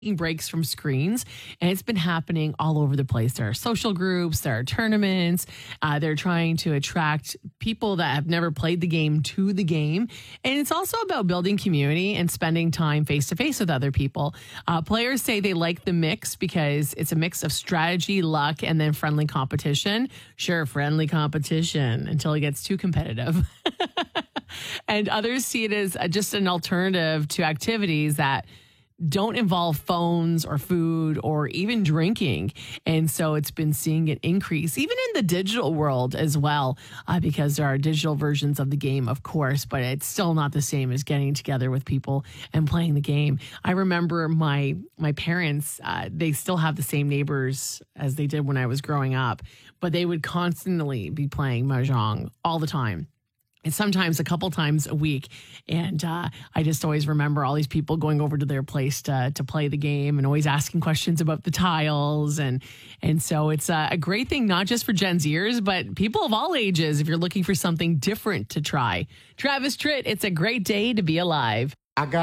breaks from screens, and it's been happening all over the place. There are social groups, there are tournaments. They're trying to attract people that have never played the game to the game, and it's also about building community and spending time face to face with other people. Players say they like the mix because it's a mix of strategy, luck, and then friendly competition. Sure, friendly competition until it gets too competitive. And others see it as just an alternative to activities that don't involve phones or food or even drinking. And so it's been seeing an increase, even in the digital world as well, because there are digital versions of the game, of course, but it's still not the same as getting together with people and playing the game. I remember my parents, they still have the same neighbors as they did when I was growing up, but they would constantly be playing Mahjong all the time. And sometimes a couple times a week. And I just always remember all these people going over to their place to play the game and always asking questions about the tiles. And so it's a great thing, not just for Gen Zers, but people of all ages, if you're looking for something different to try. Travis Tritt, it's a great day to be alive. I got